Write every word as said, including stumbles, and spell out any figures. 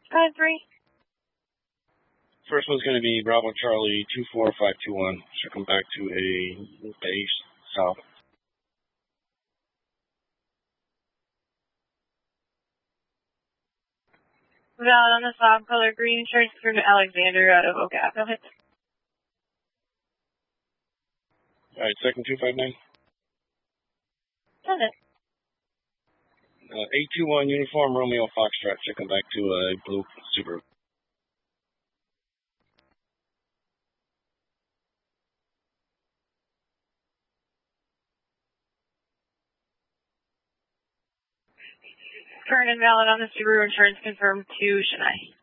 Code three. First one's going to be Bravo Charlie two four five two one. Should come back to a base south. Valid on the soft color green, transfer to Alexander out of Oak Ave. No hits. Alright, second two five nine. Does it? Uh, eight two one uniform Romeo Foxtrot. Should come back to a blue Subaru. Current and valid on the Subaru insurance confirmed to Chennai.